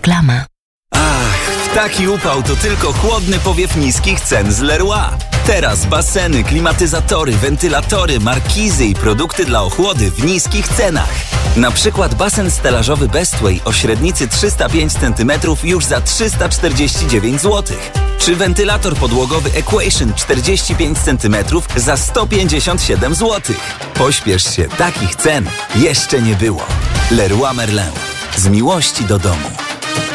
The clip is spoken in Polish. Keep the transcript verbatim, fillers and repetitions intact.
Reklama. Ach, w taki upał to tylko chłodny powiew niskich cen z Leroy. Teraz baseny, klimatyzatory, wentylatory, markizy i produkty dla ochłody w niskich cenach. Na przykład basen stelażowy Bestway o średnicy trzysta pięć centymetrów już za trzysta czterdzieści dziewięć złotych. Czy wentylator podłogowy Equation czterdzieści pięć centymetrów za sto pięćdziesiąt siedem złotych. Pośpiesz się, takich cen jeszcze nie było. Leroy Merlin. Z miłości do domu.